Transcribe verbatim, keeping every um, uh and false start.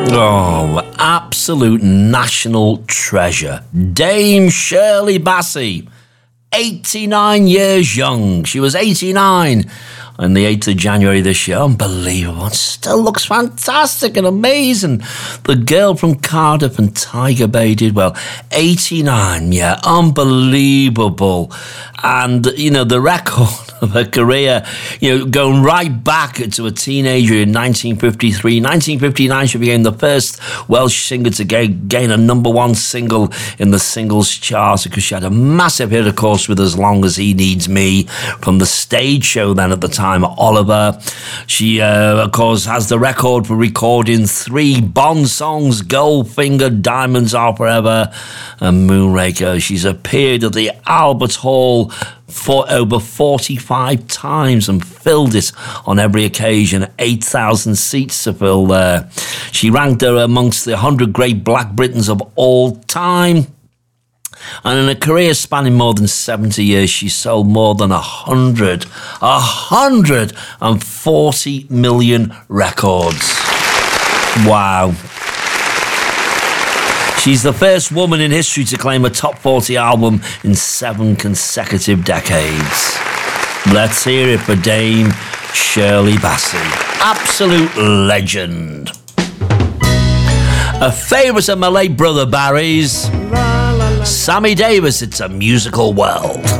Oh, absolute national treasure. Dame Shirley Bassey, eighty-nine years young. She was eighty-nine on the eighth of January this year. Unbelievable. It still looks fantastic and amazing. The girl from Cardiff and Tiger Bay did well. eighty-nine, yeah, unbelievable. And, you know, the record of her career, you know, going right back to a teenager in nineteen fifty-three. nineteen fifty-nine, she became the first Welsh singer to gain, gain a number one single in the singles chart, because she had a massive hit, of course, with As Long As He Needs Me from the stage show then at the time, Oliver. She, uh, of course, has the record for recording three Bond songs, Goldfinger, Diamonds Are Forever, and Moonraker. She's appeared at the Albert Hall for over forty-five times and filled it on every occasion. eight thousand seats to fill there. She ranked her amongst the one hundred great black Britons of all time. And in a career spanning more than seventy years, she sold more than one hundred, one hundred forty million records. Wow. She's the first woman in history to claim a top forty album in seven consecutive decades. Let's hear it for Dame Shirley Bassey. Absolute legend. A favourite of my late brother Barry's, Sammy Davis, It's a Musical World.